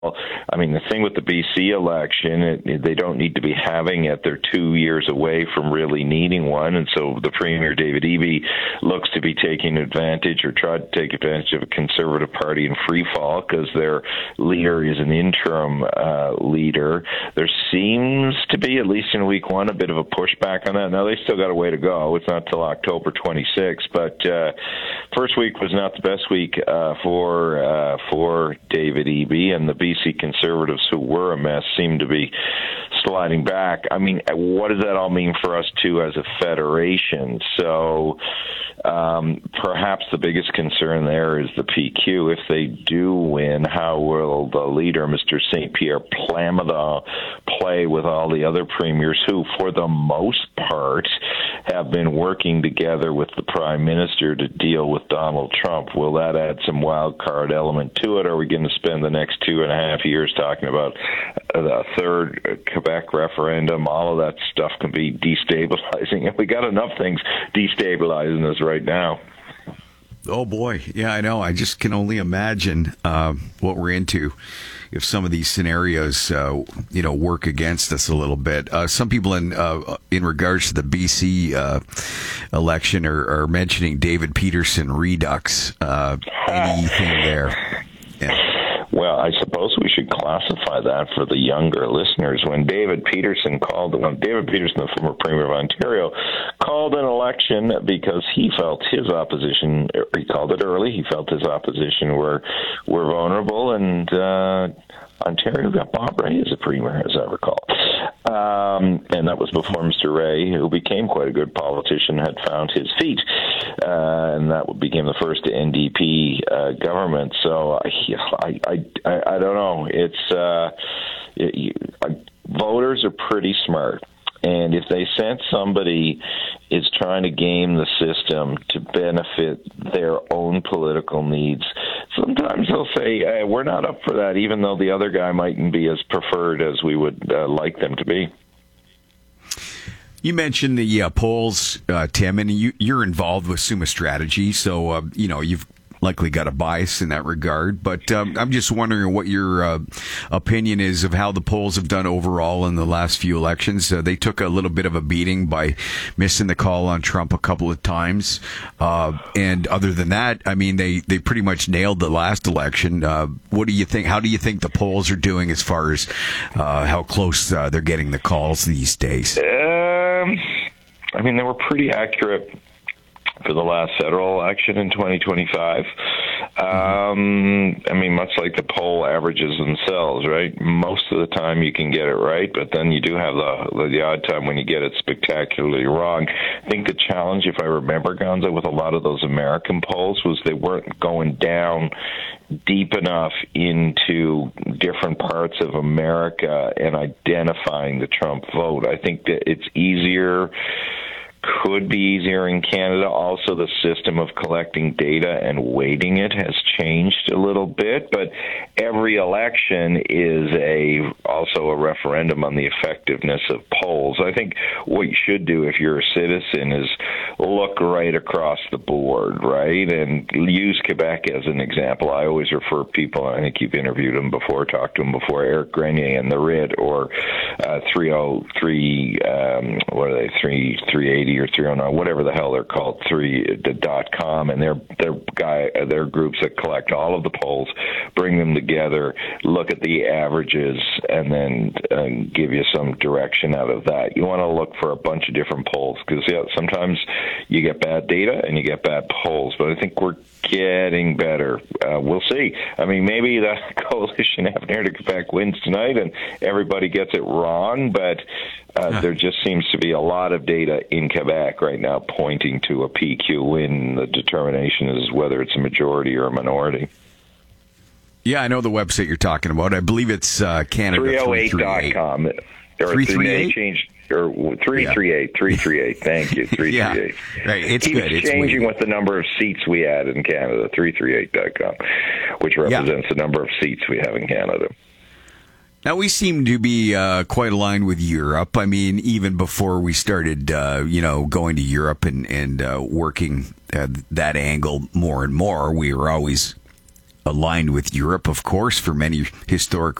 I mean, the thing with the BC election, they don't need to be having it. They're 2 years away from really needing one. And so the Premier, David Eby, looks to be taking advantage or tried to take advantage of a Conservative Party in free fall because their leader is an interim leader. There seems to be, at least in week one, a bit of a pushback on that. Now, they still got a way to go. It's not till October 26th. But first week was not the best week for David Eby, and the BC Conservatives, who were a mess, seem to be sliding back. I mean, what does that all mean for us, too, as a federation? So perhaps the biggest concern there is the PQ. If they do win, how will the leader, Mr. St. Pierre Plamondon, play with all the other premiers who, for the most part, have been working together with the Prime Minister to deal with Donald Trump? Will that add some wild card element to it? Are we going to spend the next 2.5 years talking about the third Quebec referendum? All of that stuff can be destabilizing, and we got enough things destabilizing us right now. Oh, boy. Yeah, I know. I just can only imagine what we're into if some of these scenarios, work against us a little bit. Some people in regards to the BC election are mentioning David Peterson redux. Anything there? Yeah. Well, I suppose we should classify that for the younger listeners. When David Peterson, the former Premier of Ontario, called an election because he felt his opposition, he called it early, he felt his opposition were vulnerable, and Ontario got Bob Rae as a premier, as I recall. And that was before Mr. Rae, who became quite a good politician, had found his feet. And that became the first NDP government. So I don't know. Voters are pretty smart. And if they sense somebody is trying to game the system to benefit their own political needs, sometimes they'll say, hey, we're not up for that, even though the other guy mightn't be as preferred as we would like them to be. You mentioned the polls, Tim, and you're involved with Summa Strategy, so you've likely got a bias in that regard. But I'm just wondering what your opinion is of how the polls have done overall in the last few elections. They took a little bit of a beating by missing the call on Trump a couple of times. And other than that, I mean, they pretty much nailed the last election. What do you think? How do you think the polls are doing as far as how close they're getting the calls these days? I mean, they were pretty accurate for the last federal election in 2025. I mean, much like the poll averages themselves, right? Most of the time you can get it right, but then you do have the odd time when you get it spectacularly wrong. I think the challenge, if I remember, Gonzo, with a lot of those American polls was they weren't going down deep enough into different parts of America and identifying the Trump vote. I think that it's could be easier in Canada. Also, the system of collecting data and weighting it has changed a little bit, but every election is also a referendum on the effectiveness of polls. I think what you should do if you're a citizen is look right across the board, right, and use Quebec as an example. I always refer people, I think you've interviewed him before, talked to him before, Eric Grenier and the RIT, or 303, 380 or 309, whatever the hell they're called, .com, and their groups that collect all of the polls, bring them together, look at the averages, and then give you some direction out of that. You want to look for a bunch of different polls because sometimes you get bad data and you get bad polls, but I think we're getting better. We'll see. I mean, maybe the coalition Avenir to Quebec wins tonight and everybody gets it wrong, but there just seems to be a lot of data in Quebec right now pointing to a PQ win. The determination is whether it's a majority or a minority. Yeah, I know the website you're talking about. I believe it's Canada 308.com. Or 338? Or 338, 338. Thank you, 338. Yeah, right, it's Keeps good. It's changing with the number of seats we add in Canada, 338.com, which represents the number of seats we have in Canada. Now, we seem to be quite aligned with Europe. I mean, even before we started, going to Europe and working that angle more and more, we were always aligned with Europe, of course, for many historic